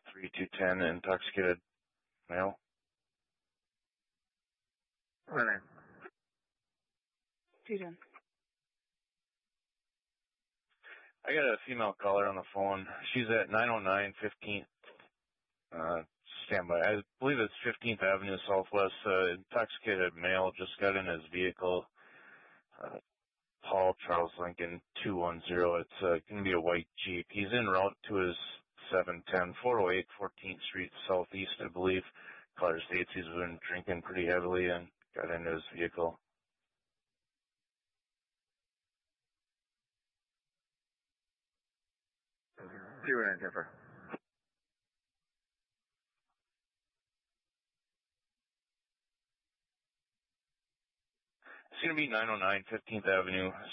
3210, intoxicated male. What name? 210. I got a female caller on the phone. She's at 909 15th. Standby. I believe it's 15th Avenue Southwest. Intoxicated male just got in his vehicle. Paul Charles Lincoln 210. It's going to be a white Jeep. He's en route to his 710 408 14th Street Southeast, I believe. Caller states he's been drinking pretty heavily and got into his vehicle. See what I can for. It's going to be 909 15th Avenue